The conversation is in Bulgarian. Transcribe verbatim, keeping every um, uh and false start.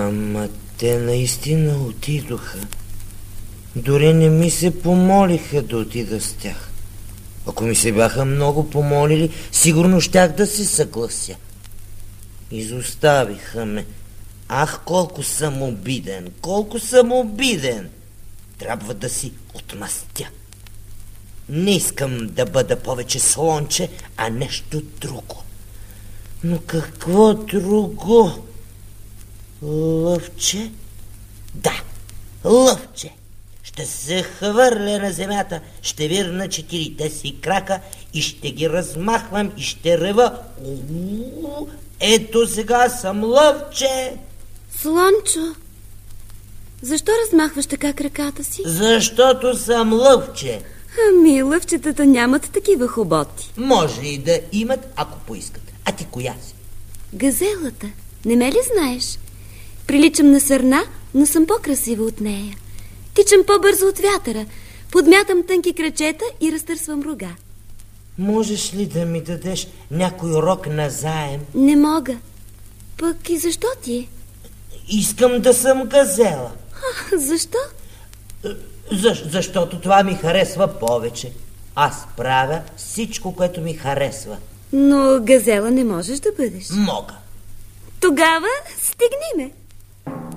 Ама те наистина отидоха. Дори не ми се помолиха да отида с тях. Ако ми се бяха много помолили, сигурно щях да се съглася. Изоставиха ме. Ах, колко съм обиден, колко съм обиден. Трябва да си отмъстя. Не искам да бъда повече слонче, а нещо друго. Но какво друго? Лъвче? Да, лъвче. Ще се хвърля на земята, ще вирна четирите си крака и ще ги размахвам и ще рева. У-у-у, ето сега съм лъвче. Слончо, защо размахваш така краката си? Защото съм лъвче. Ами, лъвчетата нямат такива хоботи. Може и да имат, ако поискат. А ти коя си? Газелата. Не ме ли знаеш? Приличам на сърна, но съм по-красива от нея. Тичам по-бързо от вятъра. Подмятам тънки крачета и разтърсвам рога. Можеш ли да ми дадеш някой урок назаем? Не мога. Пък и защо ти? Искам да съм газела. А, защо? За, защото това ми харесва повече. Аз правя всичко, което ми харесва. Но газела не можеш да бъдеш. Мога. Тогава стигни ме.